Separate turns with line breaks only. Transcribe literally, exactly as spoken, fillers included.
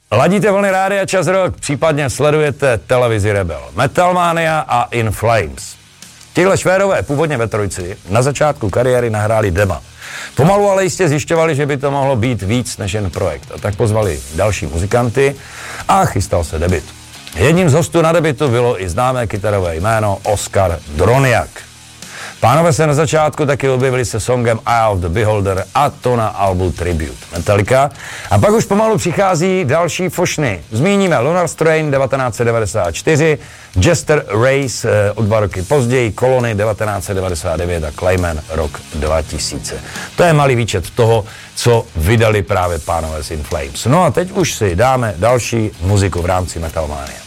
Ladíte vlny Rádia Čas Rock, případně sledujete televizi Rebel, Metalmania a In Flames. Tihle švédové, původně ve trojici, na začátku kariéry nahráli dema. Pomalu ale jistě zjišťovali, že by to mohlo být víc než jen projekt. A tak pozvali další muzikanty a chystal se debut. Jedním z hostů na debutu bylo i známé kytarové jméno Oskar Droniak. Pánové se na začátku taky objevili se songem Eye of the Beholder a to na albu Tribute Metallica. A pak už pomalu přichází další fošny. Zmíníme Lunar Strain devatenáct set devadesát čtyři, Jester Race o dva roky později, Colony devatenáct set devadesát devět a Clayman rok dva tisíce. To je malý výčet toho, co vydali právě pánové z In Flames. No a teď už si dáme další muziku v rámci Metalmania.